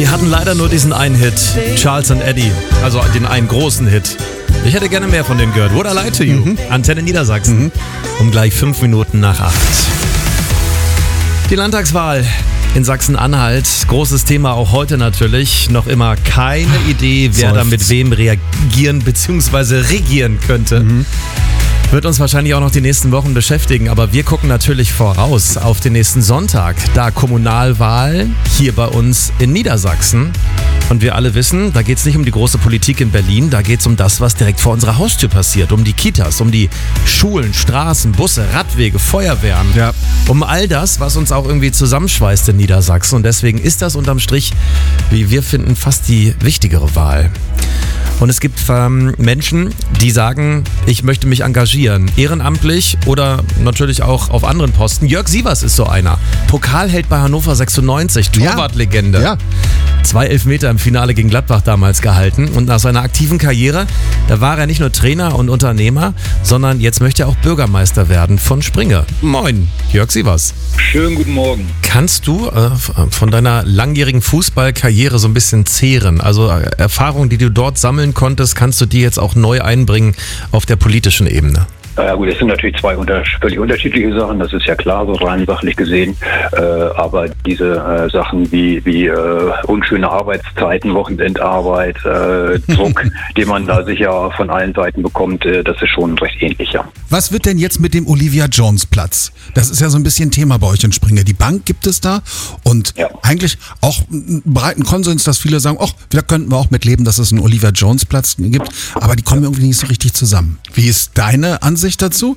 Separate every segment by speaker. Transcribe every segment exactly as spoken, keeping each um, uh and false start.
Speaker 1: Die hatten leider nur diesen einen Hit, Charles and Eddie, also den einen großen Hit. Ich hätte gerne mehr von denen gehört. Would I lie to you? Mhm. Antenne Niedersachsen. Mhm. Um gleich fünf Minuten nach acht. Die Landtagswahl in Sachsen-Anhalt. Großes Thema auch heute natürlich. Noch immer keine Idee, wer Seufz. da mit wem reagieren bzw. regieren könnte. Mhm. Wird uns wahrscheinlich auch noch die nächsten Wochen beschäftigen, aber wir gucken natürlich voraus auf den nächsten Sonntag. Da Kommunalwahl hier bei uns in Niedersachsen. Und wir alle wissen, da geht es nicht um die große Politik in Berlin, da geht es um das, was direkt vor unserer Haustür passiert. Um die Kitas, um die Schulen, Straßen, Busse, Radwege, Feuerwehren. Ja. Um all das, was uns auch irgendwie zusammenschweißt in Niedersachsen. Und deswegen ist das unterm Strich, wie wir finden, fast die wichtigere Wahl. Und es gibt ähm, Menschen, die sagen, ich möchte mich engagieren, ehrenamtlich oder natürlich auch auf anderen Posten. Jörg Sievers ist so einer. Pokalheld bei Hannover sechsundneunzig, Torwartlegende. Ja. Zwei Elfmeter im Finale gegen Gladbach damals gehalten. Und nach seiner aktiven Karriere, da war er nicht nur Trainer und Unternehmer, sondern jetzt möchte er auch Bürgermeister werden von Springe. Moin, Jörg Sievers.
Speaker 2: Schönen guten Morgen.
Speaker 1: Kannst du äh, von deiner langjährigen Fußballkarriere so ein bisschen zehren? Also äh, Erfahrungen, die du dort sammeln konntest, kannst du die jetzt auch neu einbringen auf der politischen Ebene?
Speaker 2: Ja gut, das sind natürlich zwei unter, völlig unterschiedliche Sachen, das ist ja klar, so rein sachlich gesehen. Äh, aber diese äh, Sachen wie, wie äh, unschöne Arbeitszeiten, Wochenendarbeit, äh, Druck, den man da sicher von allen Seiten bekommt, äh, das ist schon recht ähnlich, ja.
Speaker 3: Was wird denn jetzt mit dem Olivia Jones Platz? Das ist ja so ein bisschen Thema bei euch in Springe. Die Bank gibt es da und ja. eigentlich auch einen breiten Konsens, dass viele sagen, ach, da könnten wir auch mit leben, dass es einen Olivia Jones Platz gibt, aber die kommen irgendwie nicht so richtig zusammen. Wie ist deine Ansicht dazu?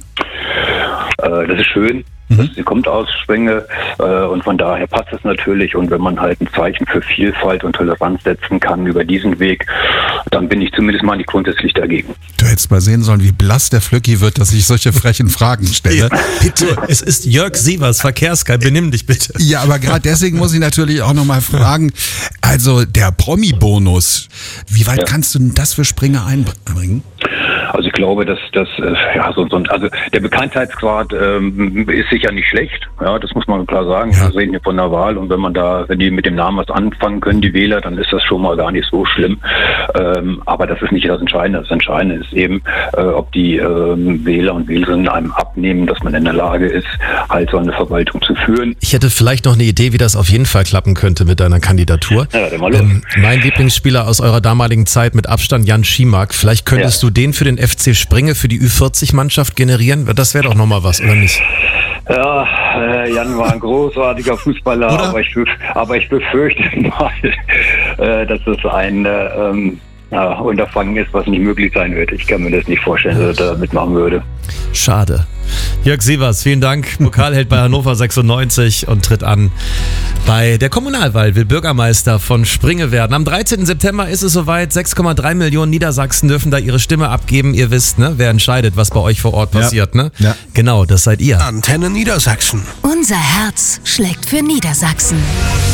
Speaker 2: Äh, das ist schön. Mhm. Sie kommt aus Springe äh, und von daher passt es natürlich. Und wenn man halt ein Zeichen für Vielfalt und Toleranz setzen kann über diesen Weg, dann bin ich zumindest mal nicht grundsätzlich dagegen.
Speaker 3: Du hättest mal sehen sollen, wie blass der Flöcki wird, dass ich solche frechen Fragen stelle.
Speaker 1: Bitte, es ist Jörg Sievers, Verkehrsguy, benimm dich bitte.
Speaker 3: Ja, aber gerade deswegen muss ich natürlich auch nochmal fragen, also der Promi-Bonus, wie weit ja. kannst du denn das für Springe einbringen?
Speaker 2: Also ich glaube, dass das ja so, so also der Bekanntheitsgrad ähm, ist sicher nicht schlecht. Ja, das muss man klar sagen. Ja. Wir reden hier von der Wahl und wenn man da, wenn die mit dem Namen was anfangen können, die Wähler, dann ist das schon mal gar nicht so schlimm. Ähm, aber das ist nicht das Entscheidende. Das Entscheidende ist eben, äh, ob die ähm, Wähler und Wählerinnen einem abnehmen, dass man in der Lage ist, halt so eine Verwaltung zu führen.
Speaker 1: Ich hätte vielleicht noch eine Idee, wie das auf jeden Fall klappen könnte mit deiner Kandidatur. Ja, dann mal los. Ähm, mein Lieblingsspieler aus eurer damaligen Zeit mit Abstand, Jan Schimak. Vielleicht könntest ja. du den für den F C Springe für die Ü vierzig Mannschaft generieren? Das wäre doch nochmal was, oder nicht?
Speaker 2: Ja, äh, Jan war ein großartiger Fußballer, aber ich, aber ich befürchte mal, äh, dass es ein äh, ähm, ja, Unterfangen ist, was nicht möglich sein wird. Ich kann mir das nicht vorstellen, dass er da mitmachen würde.
Speaker 1: Schade. Jörg Sievers, vielen Dank. Pokalheld bei Hannover sechsundneunzig und tritt an bei der Kommunalwahl, will Bürgermeister von Springe werden. Am dreizehnten September ist es soweit. sechs Komma drei Millionen Niedersachsen dürfen da ihre Stimme abgeben. Ihr wisst, ne, wer entscheidet, was bei euch vor Ort passiert. Ja. Ne? Ja. Genau, das seid ihr.
Speaker 4: Antenne Niedersachsen.
Speaker 5: Unser Herz schlägt für Niedersachsen.